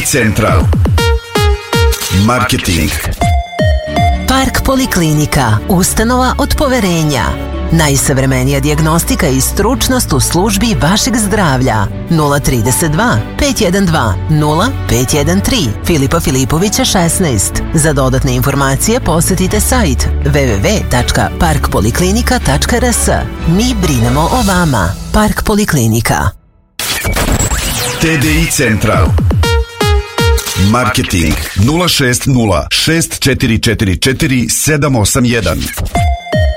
Central. Marketing. Park Poliklinika, ustanova od poverenja. Najsavremenija dijagnostika i stručnost u službi vašeg zdravlja. 032 512 0513 Filipa Filipovića 16. Za dodatne informacije posjetite sajt www.parkpoliklinika.rs. Mi brinemo o vama. Park Poliklinika. TDI Central. Marketing 060 6444 781.